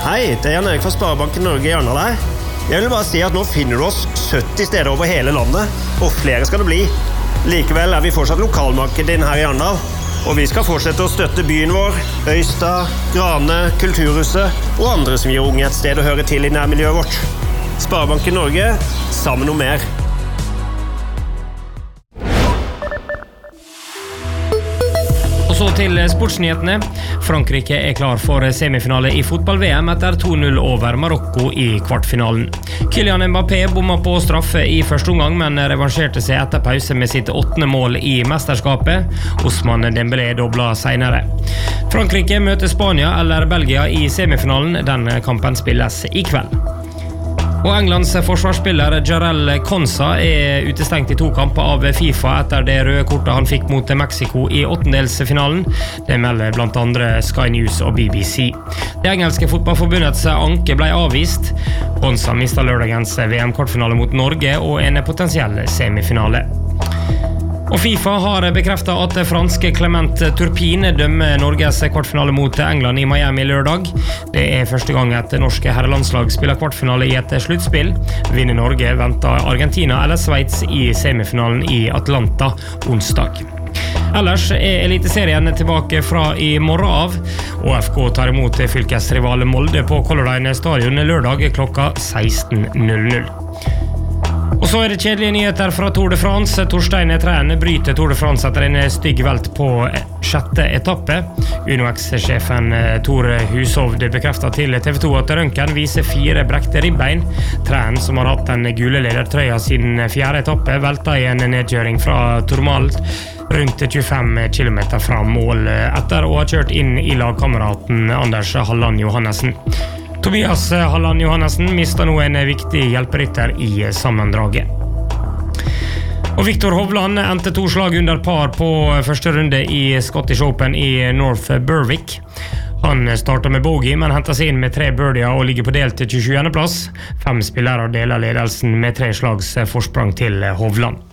Hei, det Jan Erik fra Sparebanken Norge i Arendal her. Jeg vil bare si at nå finner du oss 70 steder over hele landet, og flere skal det bli. Likevel vi fortsatt lokalmarkedet din her i Arendal, og vi skal fortsette å støtte byen vår, Øystad, Grane, Kulturhuset og andre som gir unge et sted å høre til i nærmiljøet vårt. Sparebanken Norge, sammen om mer. Så til sportsnyhetene. Frankrike klar for semifinale i fotball-VM etter 2-0 over Marokko i kvartfinalen. Kylian Mbappé bomma på straffe i første omgang, men revansjerte seg etter pause med sitt 8. mål i mesterskapet. Ousmane Dembélé dobla senere. Frankrike møter Spania eller Belgia i semifinalen. Den kampen spilles i kveld. Og Englands forsvarsspiller Jarell Konsa utestengt i 2 kamper av FIFA etter det røde kortet han fikk mot Mexico i åttendelsfinalen. Det melder blant andre Sky News og BBC. Det engelske fotballforbundets anke ble avvist. Konsa mistet lørdagens VM-kvartfinale mot Norge og en potensiell semifinale. Og FIFA har bekreftet at franske Clement Turpin dømmer Norges kvartfinale mot England i Miami lørdag. Det første gang et norsk herrelandslag spiller kvartfinale i et sluttspill. Vinner Norge venter Argentina eller Sveits i semifinalen i Atlanta onsdag. Ellers eliteserien tilbake fra i morgen av. ÅFK tar imot fylkesrival Molde på Color Line stadion lørdag klokka 16:00. Og så det kjedelige nyheter fra Tour de France. Torstein Træn bryter Tour de France etter en stygg velt på 6. etappe. UnoX-sjefen Tor Hushovd bekreftet til TV 2 at røntgen viser 4 brekte ribbein. Træn, som har hatt den gule ledertrøya siden 4. etappe, velta i en nedkjøring fra Tourmalet rundt 25 km fra mål etter å ha kjørt inn i lagkameraten Anders Halland Johannessen. Tobias Halland Johannessen mistet nå en viktig hjelperytter i sammendraget. Og Viktor Hovland endte 2 slag under par på første runde i Scottish Open i North Berwick. Han startet med bogey, men hentet seg inn med 3 birdier og ligger på delt 27. plass. 5 spillere deler ledelsen med 3 slags forsprang til Hovland.